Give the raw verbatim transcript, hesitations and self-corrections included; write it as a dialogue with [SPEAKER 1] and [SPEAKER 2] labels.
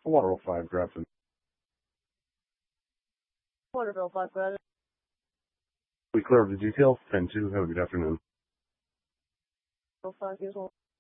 [SPEAKER 1] Waterville five, Grafton.
[SPEAKER 2] Waterville five, Grafton.
[SPEAKER 1] We clear up the details. ten two, have a good afternoon.
[SPEAKER 2] five, years old.